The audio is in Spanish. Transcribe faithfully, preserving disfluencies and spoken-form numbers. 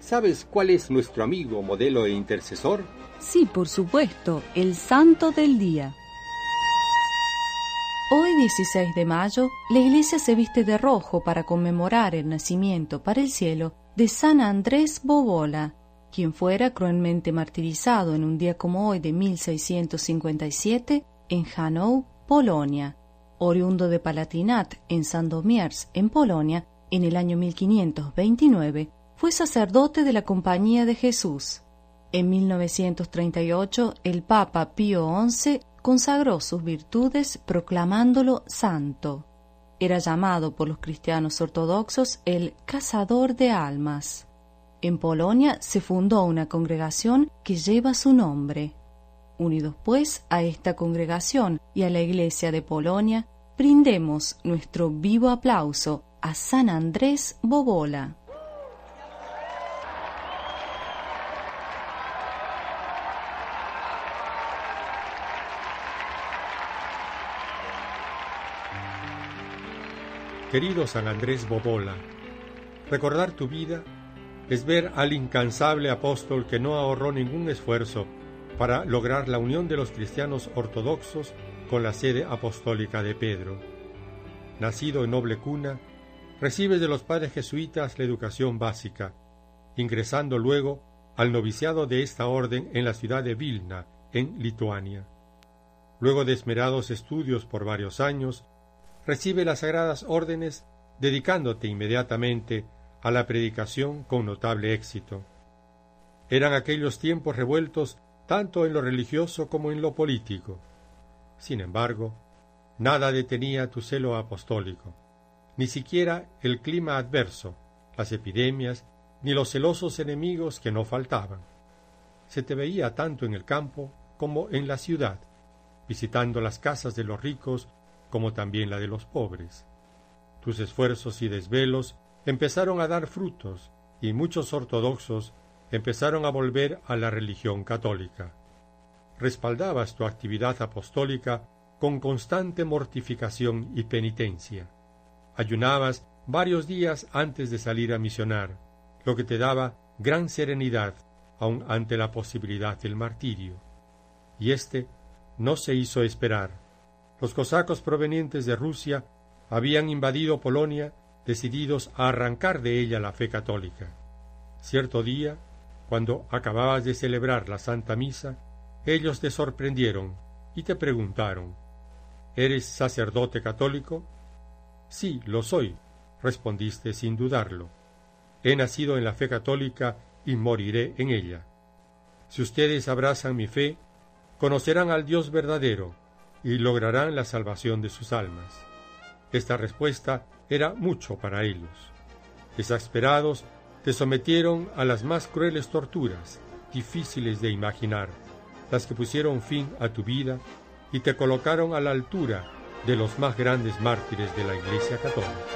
¿Sabes cuál es nuestro amigo, modelo e intercesor? Sí, por supuesto, el santo del día. Hoy, dieciséis de mayo, la iglesia se viste de rojo para conmemorar el nacimiento para el cielo de San Andrés Bobola, quien fuera cruelmente martirizado en un día como hoy de mil seiscientos cincuenta y siete en Hanau, Polonia. Oriundo de Palatinat, en Sandomierz, en Polonia, en el año mil quinientos veintinueve, fue sacerdote de la Compañía de Jesús. En mil novecientos treinta y ocho, el Papa Pío once consagró sus virtudes proclamándolo santo. Era llamado por los cristianos ortodoxos el cazador de almas. En Polonia se fundó una congregación que lleva su nombre. Unidos pues a esta congregación y a la Iglesia de Polonia, brindemos nuestro vivo aplauso a San Andrés Bobola. Querido San Andrés Bobola, recordar tu vida es ver al incansable apóstol que no ahorró ningún esfuerzo para lograr la unión de los cristianos ortodoxos con la sede apostólica de Pedro. Nacido en noble cuna, recibes de los padres jesuitas la educación básica, ingresando luego al noviciado de esta orden en la ciudad de Vilna, en Lituania. Luego de esmerados estudios por varios años, recibe las sagradas órdenes, dedicándote inmediatamente a la predicación con notable éxito. Eran aquellos tiempos revueltos tanto en lo religioso como en lo político. Sin embargo, nada detenía tu celo apostólico, ni siquiera el clima adverso, las epidemias, ni los celosos enemigos que no faltaban. Se te veía tanto en el campo como en la ciudad, visitando las casas de los ricos como también la de los pobres. Tus esfuerzos y desvelos empezaron a dar frutos, y muchos ortodoxos empezaron a volver a la religión católica. Respaldabas tu actividad apostólica con constante mortificación y penitencia. Ayunabas varios días antes de salir a misionar, lo que te daba gran serenidad aun ante la posibilidad del martirio. Y éste no se hizo esperar. Los cosacos provenientes de Rusia habían invadido Polonia, decididos a arrancar de ella la fe católica. Cierto día, cuando acababas de celebrar la Santa Misa, ellos te sorprendieron y te preguntaron: ¿eres sacerdote católico? Sí, lo soy, respondiste sin dudarlo. He nacido en la fe católica y moriré en ella. Si ustedes abrazan mi fe, conocerán al Dios verdadero y lograrán la salvación de sus almas. Esta respuesta era mucho para ellos. Exasperados, te sometieron a las más crueles torturas, difíciles de imaginar, las que pusieron fin a tu vida y te colocaron a la altura de los más grandes mártires de la Iglesia católica.